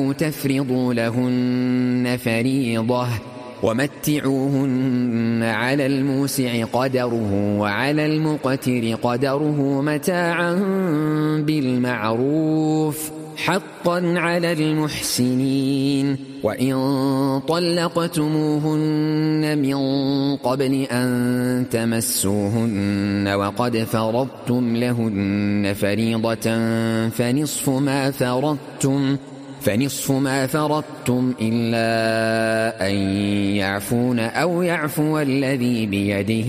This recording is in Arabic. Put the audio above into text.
تفرضوا لهن فريضة ومتعوهن على الموسع قدره وعلى المقتر قدره متاعا بالمعروف حقا على المحسنين. وإن طلقتموهن من قبل أن تمسوهن وقد فرضتم لهن فريضة فنصف ما فرضتم إلا أن يعفون أو يعفو الذي بيده